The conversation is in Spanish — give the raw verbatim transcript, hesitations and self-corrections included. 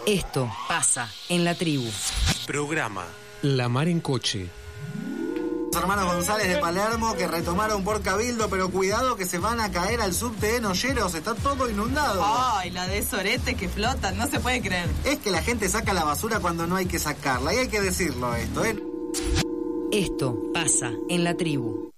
Esto pasa en la tribu. Programa La Mar en Coche. Los hermanos González de Palermo que retomaron por Cabildo, pero cuidado que se van a caer al subte de Nolleros, está todo inundado. Ay, la de Sorete que flotan, no se puede creer. Es que la gente saca la basura cuando no hay que sacarla, y hay que decirlo esto, ¿eh? Esto pasa en la tribu.